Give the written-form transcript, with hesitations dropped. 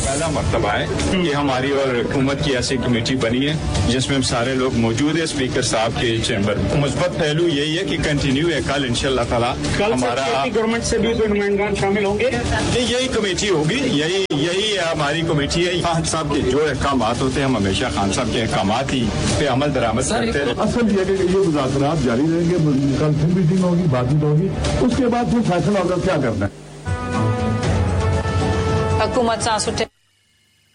पहला मरतबा है कि हमारी और हुकूमत की ऐसी कमेटी बनी है जिसमें हम सारे लोग मौजूद है स्पीकर साहब के चैम्बर में। मुस्बत पहलू यही है कि कंटिन्यू है कल इंशाल्लाह ताला हमारा गवर्नमेंट से भी कोई नुमाइंदगान शामिल होंगे। यही कमेटी होगी, यही हमारी कमेटी है। खान साहब के जो अहकाम होते हैं हम हमेशा खान साहब के अहकाम ही पे अमल दरामद करते हैं। असल ये मुज़ाकरात जारी रहेंगे, कल फिर मीटिंग होगी, बातचीत होगी, उसके बाद फिर फैसला होगा क्या करना है। हुकूमत सां सुठे